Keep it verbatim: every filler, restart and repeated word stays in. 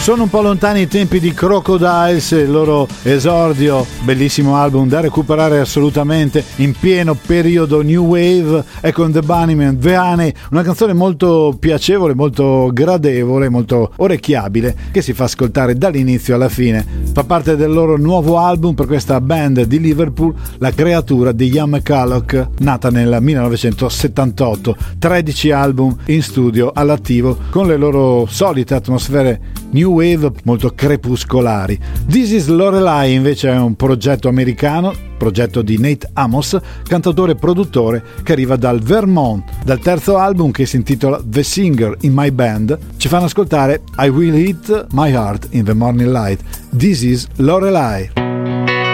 Sono un po' lontani i tempi di Crocodiles, il loro esordio, bellissimo album da recuperare assolutamente, in pieno periodo New Wave, e con The Bunnymen, The Honey, una canzone molto piacevole, molto gradevole, molto orecchiabile, che si fa ascoltare dall'inizio alla fine. Fa parte del loro nuovo album per questa band di Liverpool, la creatura di Ian McCulloch, nata nel millenovecentosettantotto, tredici album in studio all'attivo con le loro solite atmosfere New Wave molto crepuscolari. This is Lorelei invece è un progetto americano, progetto di Nate Amos, cantautore e produttore che arriva dal Vermont. Dal terzo album, che si intitola The Singer in My Band, ci fanno ascoltare I Will Eat My Heart in the Morning Light. This is Lorelei.